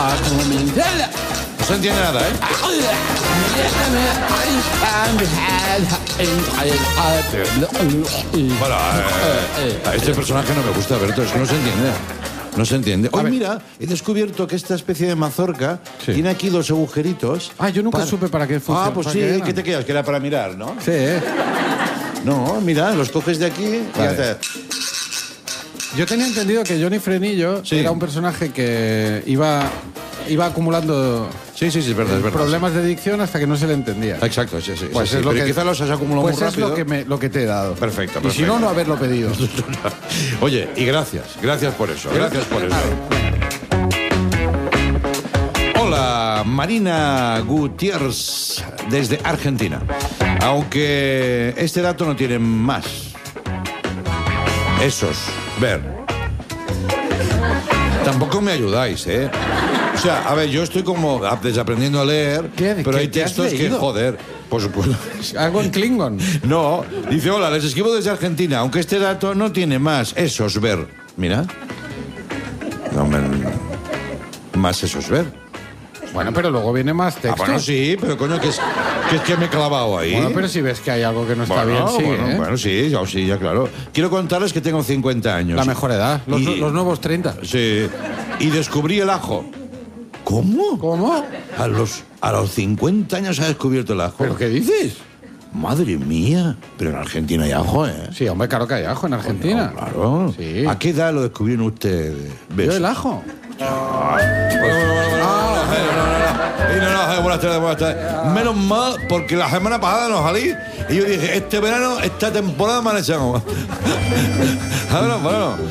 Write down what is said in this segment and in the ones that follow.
No se entiende nada, ¿eh? Bueno, a este personaje no me gusta, Berto, es que no se entiende. No se entiende. Hoy, mira, he descubierto que esta especie de mazorca tiene aquí dos agujeritos. Ah, yo nunca supe para qué funciona. Ah, pues sí, ¿qué te quedas? Que era para mirar, ¿no? Sí, No, mira, los coges de aquí y haces... Yo tenía entendido que Johnny Frenillo era un personaje que iba acumulando Sí, es verdad, es verdad. problemas de dicción hasta que no se le entendía. Exacto, sí. Pues sí, es lo pero que, quizá los has acumulado pues muy rápido. es lo que te he dado. Perfecto. Y si no, no haberlo pedido. Oye, y gracias por eso, gracias por eso. Hola, Marina Gutiérrez, desde Argentina. Aunque este dato no tiene más. Esos, ver. Tampoco me ayudáis, ¿eh? O sea, a ver, yo estoy como desaprendiendo a leer, pero hay textos que, joder, por supuesto. Algo en Klingon. No, dice, hola, les escribo desde Argentina, aunque este dato no tiene más. Esos, ver. Mira. No, más esos, ver. Bueno, pero luego viene más texto. Bueno, sí, pero coño, que es que me he clavado ahí. Bueno, pero si ves que hay algo que no está bien, sigue, ¿eh? Bueno, sí, ya claro. Quiero contarles que tengo 50 años. La mejor edad, los nuevos 30. Sí, y descubrí el ajo. ¿Cómo? ¿Cómo? A los 50 años ha descubierto el ajo. ¿Pero qué dices? Madre mía, pero en Argentina hay ajo, ¿eh? Sí, hombre, claro que hay ajo en Argentina. Bueno, claro. Sí. ¿A qué edad lo descubrieron ustedes? ¿Yo el ajo? Buenas tardes. Menos mal, porque la semana pasada no salí y yo dije, este verano, esta temporada manejamos. Bueno,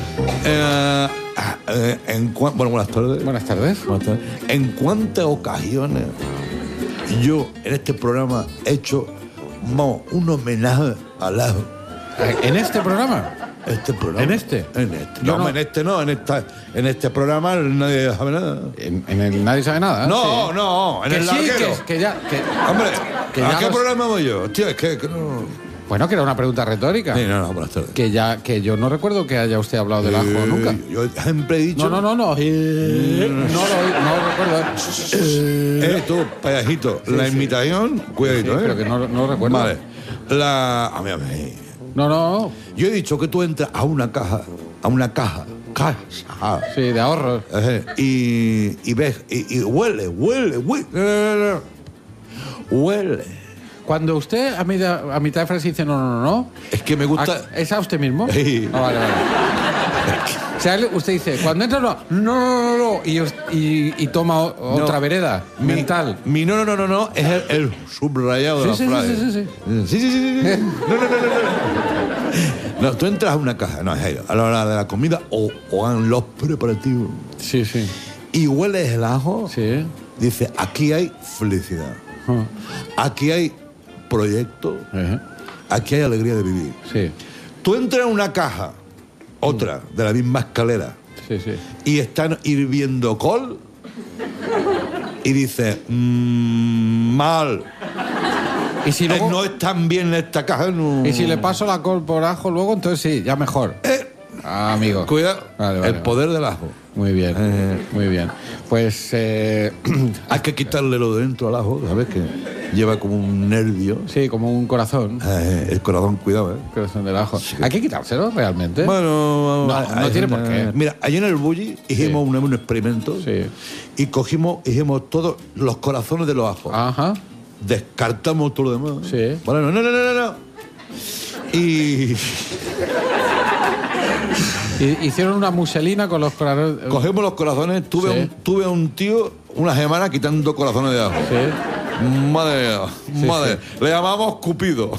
buenas tardes. Buenas tardes. ¿En cuántas ocasiones yo en este programa he hecho un homenaje al ajo? ¿En este programa? ¿Este programa? ¿En este? En este. Yo No, en este no, en este programa nadie sabe nada. ¿En el nadie sabe nada? No, en que el sí, larguero. Hombre, ¿a qué programa voy yo? Tío, es que no... Bueno, que era una pregunta retórica. Sí, no, buenas tardes. Que yo no recuerdo que haya usted hablado del ajo nunca. Yo siempre he dicho... No. No recuerdo. Tú, payasito, la imitación, cuidadito, pero que no recuerdo. Vale. A mí. No. Yo he dicho que tú entras a una caja. Sí, de ahorros. Y ves, y huele. Cuando usted a mitad de frase dice no. Es que me gusta... ¿Es a usted mismo? Sí. Vale. O sea, usted dice, cuando entra no, y toma otra vereda mental. Mi no, es el subrayado de la frase. Sí. No, tú entras a una caja, a la hora de la comida o en los preparativos. Sí. Y hueles el ajo. Sí. Dice, aquí hay felicidad. Aquí hay proyecto. Aquí hay alegría de vivir. Sí. Tú entras en una caja, otra, de la misma escalera. Sí. Y están hirviendo col. Y dices, mal. ¿Y si luego... No están bien en esta caja. No. Y si le paso la col por ajo luego, entonces sí, ya mejor. Amigo. Cuidado. Vale. El poder del ajo. Muy bien. Pues... hay que quitarle lo de dentro al ajo, ¿sabes? Que lleva como un nervio. Sí, como un corazón. El corazón, cuidado, El corazón del ajo. Sí. ¿Hay que quitárselo realmente? Bueno... No tiene por qué. Mira, allí en el Bulli hicimos un experimento. Sí. Y hicimos todos los corazones de los ajos. Ajá. Descartamos todo lo demás. Sí. Bueno, no. Y... Hicieron una muselina con los corazones. Cogemos los corazones. Tuve un tío una semana quitando corazones de ajo. Sí. Madre. Le llamamos Cupido.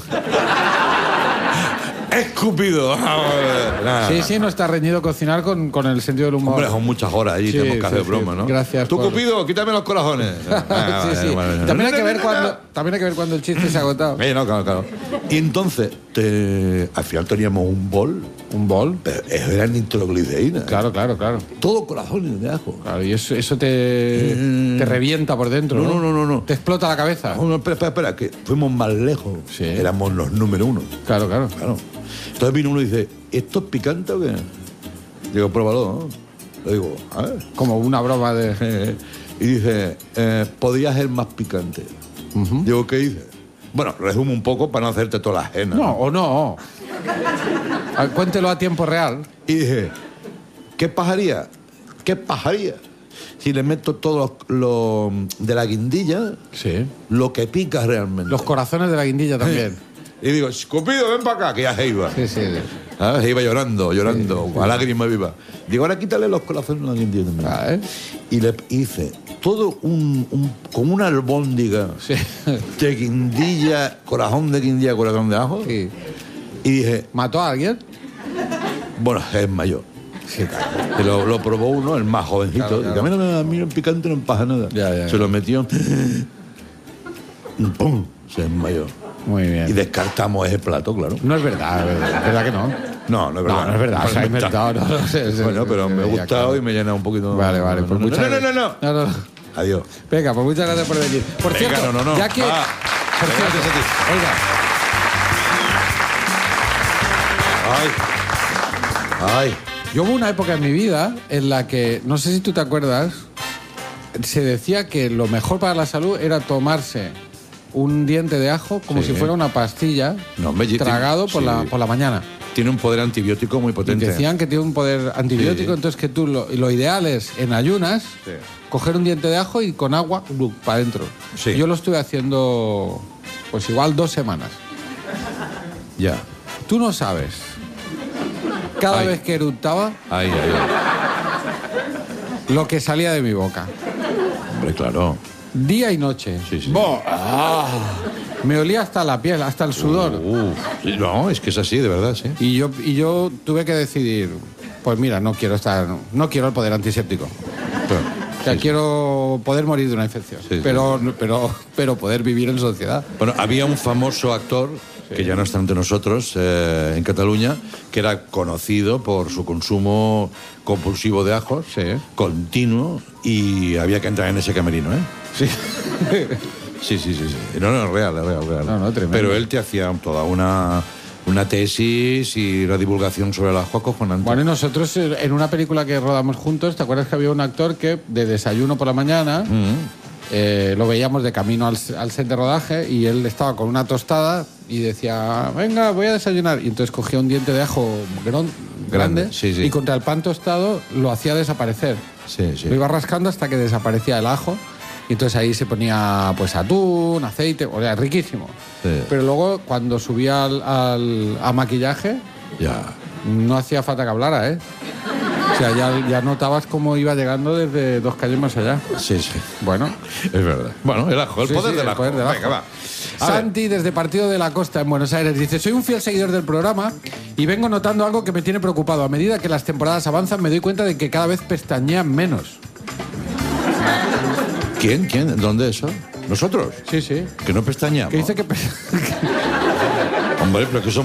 Escupido. Sí, no está reñido cocinar con el sentido del humor. Hombre, son muchas horas allí, tenemos que hacer broma, ¿no? Gracias. Tú, Cupido, quítame los corazones. También hay que ver cuando el chiste se ha agotado. Claro. Y entonces, al final teníamos un bol. ¿Un bol? Pero eso era nitroglicerina. Claro. Todo corazones de ajo. Claro, y eso te revienta por dentro, ¿no? No. Te explota la cabeza. No, espera, que fuimos más lejos. Sí. Éramos los número 1. Claro. Entonces vino uno y dice, ¿esto es picante o qué? Digo, pruébalo, ¿no? Le digo, a ver. Como una broma de... Y dice, podía ser más picante. Digo, ¿qué dice? Bueno, resumo un poco para no hacerte toda la ajena. No, o no. Cuéntelo a tiempo real. Y dije, ¿qué pasaría? ¿Qué pasaría si le meto todo lo de la guindilla, Sí. lo que pica realmente? Los corazones de la guindilla también. Y digo, Cupido, ven para acá, que ya se iba. Sí, sí. Ah, se iba llorando, a lágrima viva. Digo, ahora quítale los corazones a la guindilla también. Ah, ¿eh? Y le hice todo como una albóndiga Sí. de guindilla, corazón de guindilla, corazón de ajo. Sí. Y dije, ¿Mató a alguien? bueno, es mayor. Sí, claro. Que lo probó uno, el más jovencito. Claro, claro. Y que a mí el picante no me pasa nada. Ya. Se lo metió. ¡Pum! Se desmayó. Muy bien. Y descartamos ese plato, claro. No es verdad, ¿verdad que no? No, no es verdad. No es verdad, se ha inventado. No sé, Bueno, pero me ha ya, gustado claro. y me llena un poquito. Vale, pues no, muchas gracias. no. Adiós. Venga, pues muchas gracias por venir. Por Venga, cierto, no. ya que... Ah, por venga, cierto, gracias a oiga, Ay. yo hubo una época en mi vida en la que, no sé si tú te acuerdas, se decía que lo mejor para la salud era tomarse un diente de ajo como Sí. si fuera una pastilla No, hombre, tragado por, sí. por la mañana. Tiene un poder antibiótico muy Y potente. decían que tiene un poder antibiótico, Sí. entonces que tú lo ideal es en ayunas Sí. coger un diente de ajo y con agua para adentro. Sí. Yo lo estuve haciendo pues igual 2 semanas. Ya. Tú no sabes. Cada Ay. vez que eructaba, Ay. lo que salía de mi boca. Hombre, claro. Día y noche. Sí. ¡Boh! Me olía hasta la piel, hasta el sudor. No, es que es así, de verdad, sí. Y yo tuve que decidir, pues mira, no quiero el poder antiséptico. O sea, quiero poder morir de una infección. Sí. Pero poder vivir en sociedad. Bueno, había un famoso actor, que ya no está entre nosotros, en Cataluña, que era conocido por su consumo compulsivo de ajos, Sí. continuo, y había que entrar en ese camerino, ¿eh? Sí. Sí. No, es real. No, tremendo. Pero él te hacía toda una tesis y la divulgación sobre el ajo acojonante. Bueno, y nosotros en una película que rodamos juntos, ¿te acuerdas que había un actor que de desayuno por la mañana lo veíamos de camino al set de rodaje y él estaba con una tostada y decía, venga, voy a desayunar. Y entonces cogía un diente de ajo grande Sí. y contra el pan tostado lo hacía desaparecer. Sí. Lo iba rascando hasta que desaparecía el ajo. Y entonces ahí se ponía pues atún, aceite, o sea, riquísimo. Sí. Pero luego cuando subía a maquillaje, Ya. no hacía falta que hablara, ¿eh? O sea, ya notabas cómo iba llegando desde 2 calles más allá. Sí. Bueno. Es verdad. Bueno, el ajo, el Sí, poder sí, del el ajo. poder del ajo. Venga, va. A Santi, desde Partido de la Costa, en Buenos Aires, dice: soy un fiel seguidor del programa y vengo notando algo que me tiene preocupado. A medida que las temporadas avanzan, me doy cuenta de que cada vez pestañean menos. ¿Quién? ¿Dónde eso? ¿Nosotros? Sí. Que no pestañamos. Que dice que... Hombre, pero que somos